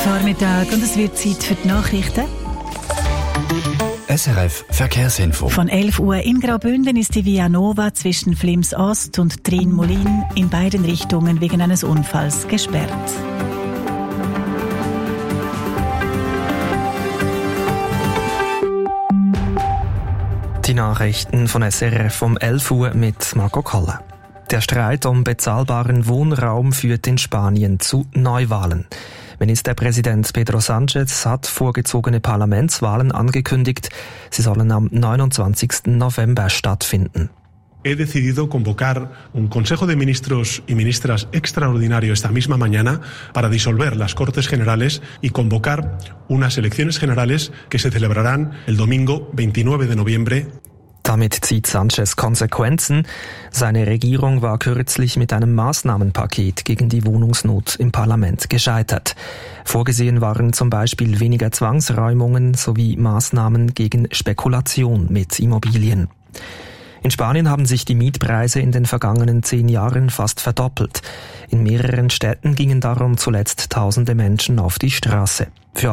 Vormittag und es wird Zeit für die Nachrichten. SRF Verkehrsinfo. Von 11 Uhr in Graubünden ist die Via Nova zwischen Flims Ost und Trienmolin in beiden Richtungen wegen eines Unfalls gesperrt. Die Nachrichten von SRF um 11 Uhr mit Marco Koller. Der Streit um bezahlbaren Wohnraum führt in Spanien zu Neuwahlen. Ministerpräsident Pedro Sánchez hat vorgezogene Parlamentswahlen angekündigt. Sie sollen am 29. November stattfinden. He decidido convocar un Consejo de Ministros y Ministras extraordinario esta misma mañana para disolver las Cortes Generales y convocar unas elecciones generales que se celebrarán el domingo 29 de noviembre. Damit zieht Sánchez Konsequenzen. Seine Regierung war kürzlich mit einem Maßnahmenpaket gegen die Wohnungsnot im Parlament gescheitert. Vorgesehen waren zum Beispiel weniger Zwangsräumungen sowie Maßnahmen gegen Spekulation mit Immobilien. In Spanien haben sich die Mietpreise in den vergangenen 10 Jahren fast verdoppelt. In mehreren Städten gingen darum zuletzt Tausende Menschen auf die Straße. Für